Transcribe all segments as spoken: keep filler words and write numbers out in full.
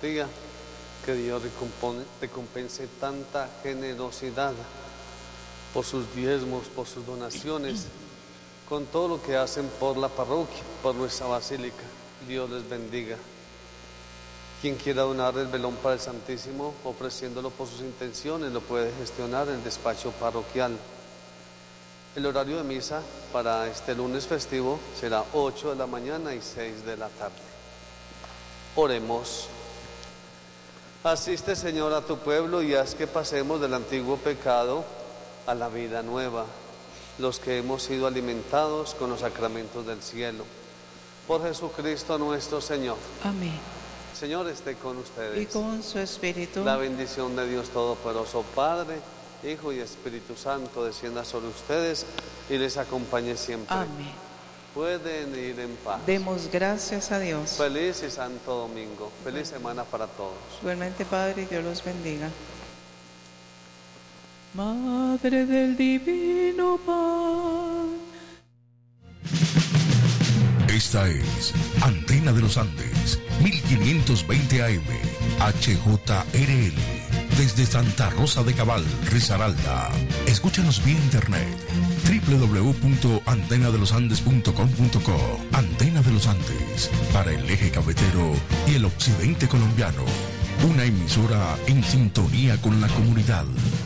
Eucaristía. Que Dios recompone, recompense tanta generosidad por sus diezmos, por sus donaciones, con todo lo que hacen por la parroquia, por nuestra basílica. Dios les bendiga. Quien quiera donar el velón para el Santísimo, ofreciéndolo por sus intenciones, lo puede gestionar en el despacho parroquial. El horario de misa para este lunes festivo será ocho de la mañana y seis de la tarde. Oremos. Asiste, Señor, a tu pueblo y haz que pasemos del antiguo pecado a la vida nueva, los que hemos sido alimentados con los sacramentos del cielo. Por Jesucristo nuestro Señor. Amén. Señor esté con ustedes. Y con su espíritu. La bendición de Dios Todopoderoso, Padre, Hijo y Espíritu Santo, descienda sobre ustedes y les acompañe siempre. Amén. Pueden ir en paz. Demos gracias a Dios. Feliz y santo domingo. Feliz semana para todos. Igualmente, Padre, Dios los bendiga. Madre del divino pan. Esta es Antena de los Andes, mil quinientos veinte A M, H J R L, desde Santa Rosa de Cabal, Risaralda. Escúchanos vía internet, doble u doble u doble u punto antena de los andes punto com punto co. Antena de los Andes, para el eje cafetero y el occidente colombiano. Una emisora en sintonía con la comunidad.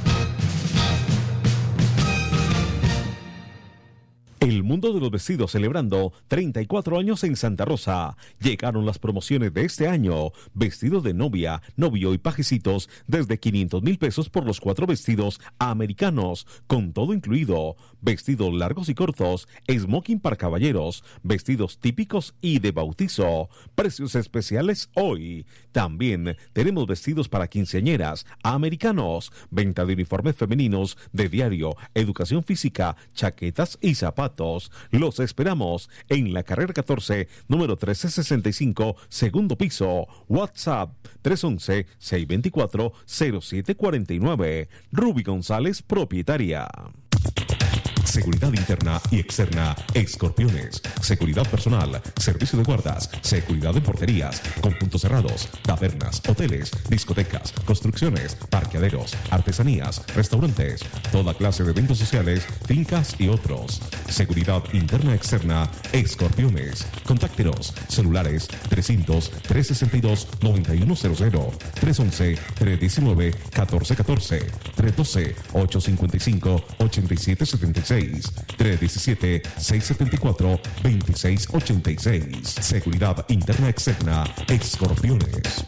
El mundo de los vestidos celebrando treinta y cuatro años en Santa Rosa. Llegaron las promociones de este año. Vestidos de novia, novio y pajecitos desde quinientos mil pesos por los cuatro vestidos americanos, con todo incluido. Vestidos largos y cortos, smoking para caballeros, vestidos típicos y de bautizo. Precios especiales hoy. También tenemos vestidos para quinceañeras americanos, venta de uniformes femeninos de diario, educación física, chaquetas y zapatos. Los esperamos en la carrera catorce, número trece sesenta y cinco, segundo piso. WhatsApp tres once, seiscientos veinticuatro, cero siete cuarenta y nueve. Ruby González, propietaria. Seguridad interna y externa, Escorpiones. Seguridad personal, servicio de guardas, seguridad de porterías, con puntos cerrados, tabernas, hoteles, discotecas, construcciones, parqueaderos, artesanías, restaurantes, toda clase de eventos sociales, fincas y otros. Seguridad interna y externa, Escorpiones. Contáctenos, celulares trescientos, trescientos sesenta y dos, noventa y uno cero cero, trescientos once, trescientos diecinueve, catorce catorce, trescientos doce, ochocientos cincuenta y cinco, ochenta y siete setenta y seis, trescientos diecisiete, seiscientos setenta y cuatro, veintiséis ochenta y seis. Seguridad interna externa, Escorpiones.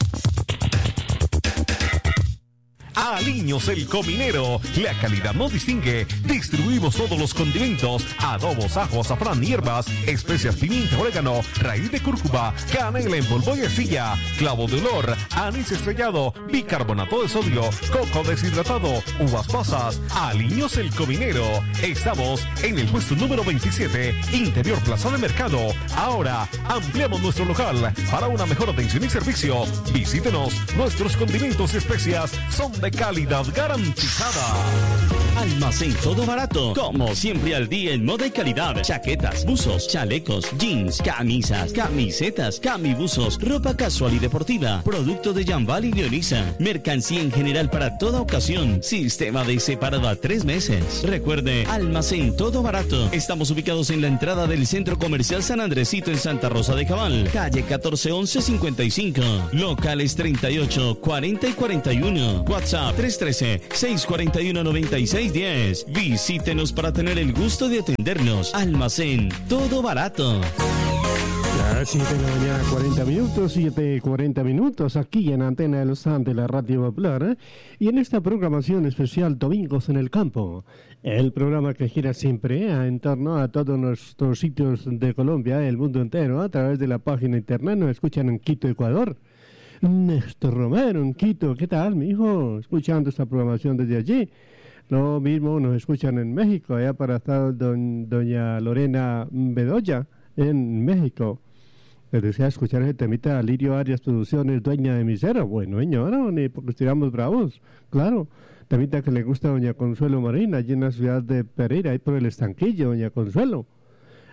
Aliños el Cominero, la calidad nos distingue. Distribuimos todos los condimentos, adobos, ajo, azafrán, hierbas, especias, pimienta, orégano, raíz de cúrcuma, canela en polvo y arcilla, clavo de olor, anís estrellado, bicarbonato de sodio, coco deshidratado, uvas pasas. Aliños el Cominero. Estamos en el puesto número veintisiete, Interior Plaza de Mercado. Ahora ampliamos nuestro local para una mejor atención y servicio. Visítenos, nuestros condimentos y especias son de calidad garantizada. Almacén Todo Barato, como siempre al día en moda y calidad. Chaquetas, buzos, chalecos, jeans, camisas, camisetas, camibuzos, ropa casual y deportiva, producto de Jambal y Leonisa, mercancía en general para toda ocasión, sistema de separado a tres meses. Recuerde, Almacén Todo Barato. Estamos ubicados en la entrada del Centro Comercial San Andresito en Santa Rosa de Cabal, calle catorce once cincuenta y cinco, locales treinta y ocho, cuarenta y cuarenta y uno, WhatsApp tres uno tres, seis cuatro uno, nueve seis uno cero. Visítenos para tener el gusto de atendernos. Almacén Todo Barato. Las siete de la mañana, cuarenta minutos, siete cuarenta minutos, aquí en Antena de los Andes, la Radio Popular, ¿eh? Y en esta programación especial Domingos en el Campo, el programa que gira siempre ¿eh? en torno a todos nuestros sitios de Colombia, el mundo entero, a través de la página internet. Nos escuchan en Quito, Ecuador. Néstor Romero en Quito, ¿qué tal, mi hijo? Escuchando esta programación desde allí. Lo mismo nos escuchan en México, allá para estar don, doña Lorena Bedoya en México. Les desea escuchar ese temita, Lirio Arias Producciones, dueña de mi cero. Bueno, señora, ni porque estiramos bravos, claro. Temita que le gusta a doña Consuelo Marina, allí en la ciudad de Pereira, ahí por el Estanquillo, doña Consuelo.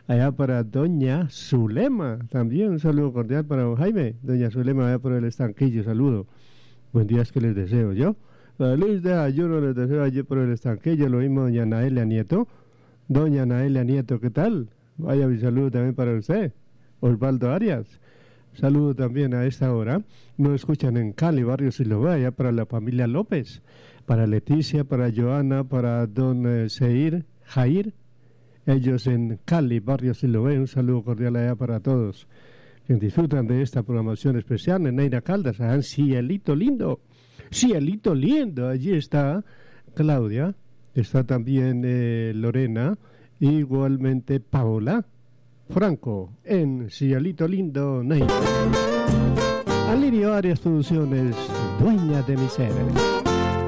allá para doña Zulema, también un saludo cordial para don Jaime, doña Zulema allá por el Estanquillo, saludo, buen día es que les deseo yo, feliz de ayuno les deseo allí por el Estanquillo, lo mismo doña Naelia Nieto, doña Naelia Nieto, ¿qué tal? Vaya mi saludo también para usted, Osvaldo Arias. Saludo también a esta hora. Nos escuchan en Cali, barrio Siloé, para la familia López, para Leticia, para Joana, para don eh, Seir, Jair. Ellos en Cali, barrio Siloé. Un saludo cordial allá para todos que disfrutan de esta programación especial en Neira Caldas, allá en Cielito Lindo. Cielito Lindo, allí está Claudia, está también eh, Lorena, igualmente Paola. Franco, en Cielito Lindo, Neira. Alirio Arias Producciones, dueña de mi ser.